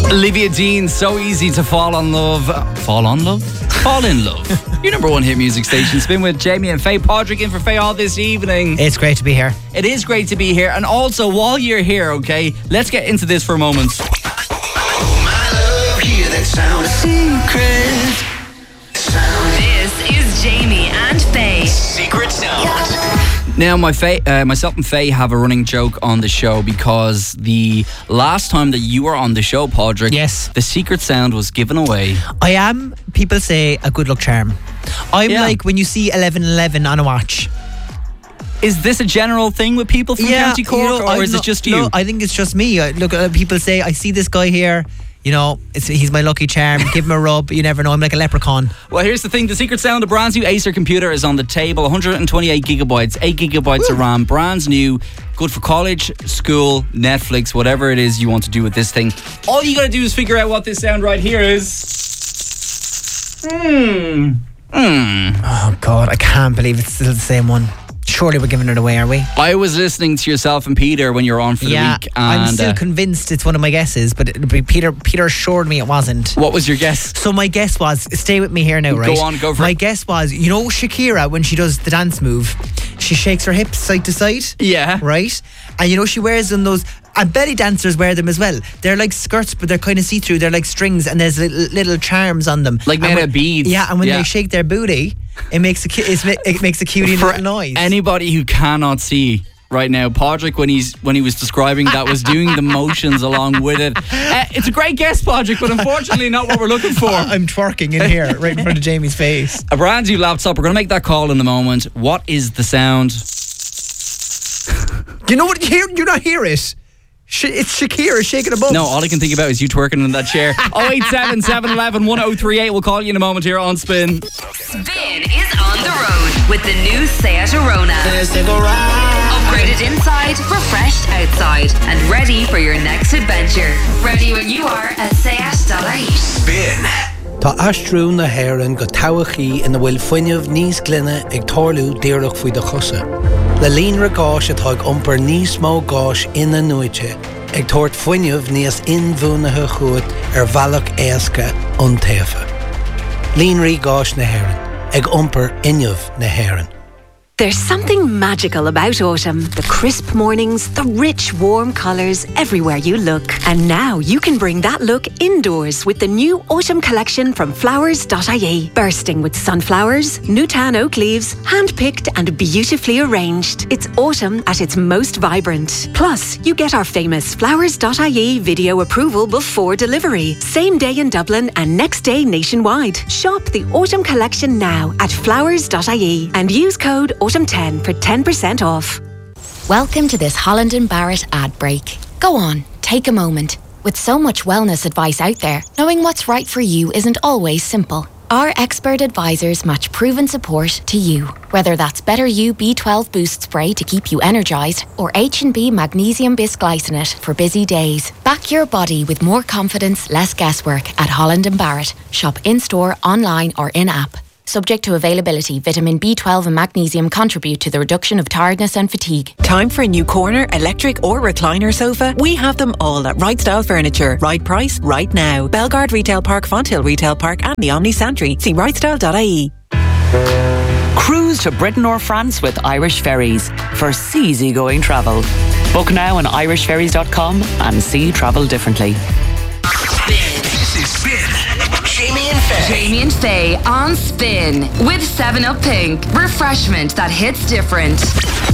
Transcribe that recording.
Olivia Dean, so easy to fall in love. Fall in love. Your number one hit music station. Spin with Jamie and Faye. Padraig in for Faye all this evening. It's great to be here. It is great to be here. And also, while you're here, okay, let's get into this for a moment. Oh, my love, hear that sound. Secret sound. This is Jamie and Faye. Secret sound. Now, myself and Faye have a running joke on the show because the last time that you were on the show, Padraig, yes, the secret sound was given away. I am, people say, a good luck charm. I'm like when you see 1111 on a watch. Is this a general thing with people from County Cork, or is it just you? No, I think it's just me. Look, people say, I see this guy here, you know, he's my lucky charm. Give him a rub. You never know. I'm like a leprechaun. Well, here's the thing. The secret sound, a brand new Acer computer is on the table. 128 gigabytes, 8 gigabytes of RAM, brand new, good for college, school, Netflix, whatever it is you want to do with this thing. All you got to do is figure out what this sound right here is. Oh, God, I can't believe it's still the same one. Surely we're giving it away, are we? I was listening to yourself and Peter when you were on for the week. And I'm still convinced it's one of my guesses, but Peter assured me it wasn't. What was your guess? So my guess was, stay with me here now, right? Go on, go for it. My guess was, you know Shakira, when she does the dance move, she shakes her hips side to side. Yeah. Right? And you know she wears them those, and belly dancers wear them as well. They're like skirts, but they're kind of see-through. They're like strings, and there's little charms on them. Like made of beads. Yeah, and when they shake their booty, it makes a cutie little noise. Anybody who cannot see right now, Padraig, when he was describing that, was doing the motions along with it. It's a great guess, Padraig, but unfortunately not what we're looking for. I'm twerking in here, right in front of Jamie's face. A brand new laptop. We're going to make that call in a moment. What is the sound? You know what? You not hear it? It's Shakira shaking a bum. No, all I can think about is you twerking in that chair. 087 711 1038. We'll call you in a moment here on Spin. Spin is on the road with the new Seat Arona. Let's take a ride. Upgraded inside, refreshed outside, and ready for your next adventure. Ready when you are at Seat.ie. Spin. Tá astrú na haireann go tabachaí ina bhfuil fuinneamh níos glynne ag tarlú díreach faoi de chosa. Le líonra gáis atá ag iompar níos mó gáis ina nuaite ag tabhairt fuinneamh níos inmhúnathe chuat bhealach éasca iontaofa. Líonraí gáis na haireann ag iompar inneamh na haireann. There's something magical about autumn. The crisp mornings, the rich, warm colours everywhere you look. And now you can bring that look indoors with the new autumn collection from Flowers.ie. Bursting with sunflowers, Nutan oak leaves, hand-picked and beautifully arranged. It's autumn at its most vibrant. Plus, you get our famous Flowers.ie video approval before delivery. Same day in Dublin and next day nationwide. Shop the autumn collection now at Flowers.ie and use code Autumn10 for 10% off. Welcome to this Holland & Barrett ad break. Go on, take a moment. With so much wellness advice out there, knowing what's right for you isn't always simple. Our expert advisors match proven support to you. Whether that's Better You B12 Boost Spray to keep you energised or H&B Magnesium Bisglycinate for busy days. Back your body with more confidence, less guesswork at Holland & Barrett. Shop in-store, online or in-app. Subject to availability, vitamin B12 and magnesium contribute to the reduction of tiredness and fatigue. Time for a new corner, electric or recliner sofa? We have them all at Right Style Furniture. Right price, right now. Bellegarde Retail Park, Fonthill Retail Park and the Omni Santry. See rightstyle.ie. Cruise to Britain or France with Irish Ferries for easy-going travel. Book now on irishferries.com and see travel differently. This is Spin. Jamie and Faye. Jamie and Faye on Spin with 7 Up Pink. Refreshment that hits different.